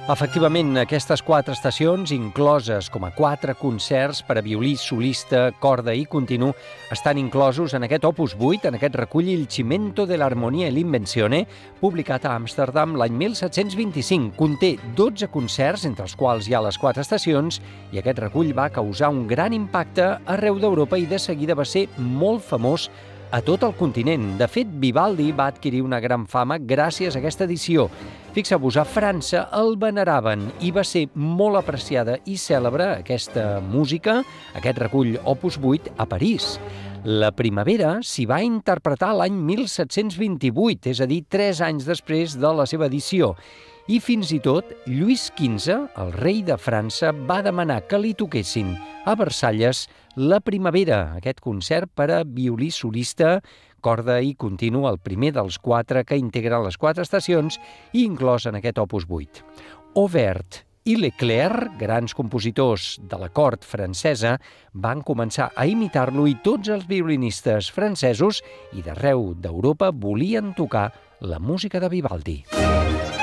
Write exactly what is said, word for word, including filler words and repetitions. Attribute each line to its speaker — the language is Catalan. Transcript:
Speaker 1: Efectivament, aquestes quatre estacions, incloses com a quatre concerts per a violí solista, corda i continu, estan inclosos en aquest opus vuit, en aquest recull Il cimento de l'armonia e l'invenzione, publicat a Amsterdam l'any mil set-cents vint-i-cinc. Conté dotze concerts, entre els quals hi ha les quatre estacions, i aquest recull va causar un gran impacte arreu d'Europa i de seguida va ser molt famós a tot el continent. De fet, Vivaldi va adquirir una gran fama gràcies a aquesta edició. Fixeu-vos, a França el veneraven i va ser molt apreciada i cèlebre aquesta música, aquest recull Opus vuit, a París. La primavera s'hi va interpretar l'any mil set-cents vint-i-vuit, és a dir, tres anys després de la seva edició. I fins i tot Lluís quinze, el rei de França, va demanar que li toquessin a Versalles la primavera, aquest concert per a violí solista, corda i continu, el primer dels quatre que integren les quatre estacions i inclòs en aquest opus vuit. Auvert i Leclerc, grans compositors de la cort francesa, van començar a imitar-lo i tots els violinistes francesos i d'arreu d'Europa volien tocar la música de Vivaldi.